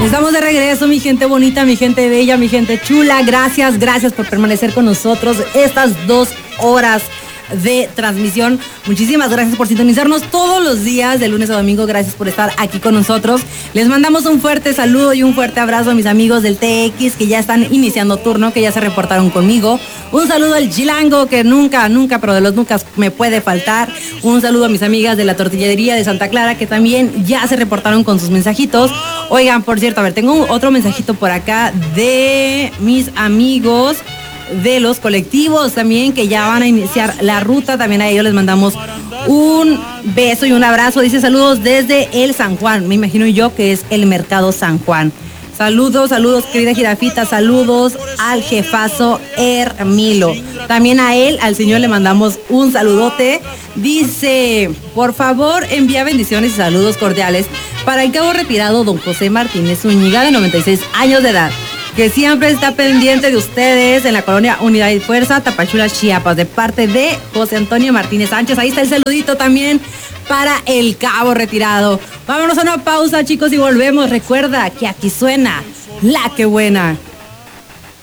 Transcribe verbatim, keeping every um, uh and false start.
Estamos de regreso, mi gente bonita, mi gente bella, mi gente chula. Gracias, gracias por permanecer con nosotros estas dos horas de transmisión. Muchísimas gracias por sintonizarnos todos los días de lunes a domingo. Gracias por estar aquí con nosotros. Les mandamos un fuerte saludo y un fuerte abrazo a mis amigos del T X que ya están iniciando turno, que ya se reportaron conmigo. Un saludo al Chilango, que nunca, nunca, pero de los nunca me puede faltar. Un saludo a mis amigas de la tortillería de Santa Clara, que también ya se reportaron con sus mensajitos. Oigan, por cierto, a ver, tengo otro mensajito por acá de mis amigos de los colectivos también, que ya van a iniciar la ruta. También a ellos les mandamos un beso y un abrazo. Dice saludos desde el San Juan, me imagino yo que es el Mercado San Juan. Saludos, saludos querida Jirafita, saludos al jefazo Hermilo. También a él, al señor, le mandamos un saludote. Dice, por favor envía bendiciones y saludos cordiales para el cabo retirado don José Martínez Zúñiga, de noventa y seis años de edad, que siempre está pendiente de ustedes en la colonia Unidad y Fuerza, Tapachula, Chiapas, de parte de José Antonio Martínez Sánchez. Ahí está el saludito también para el cabo retirado. Vámonos a una pausa, chicos, y volvemos. Recuerda que aquí suena La Que Buena.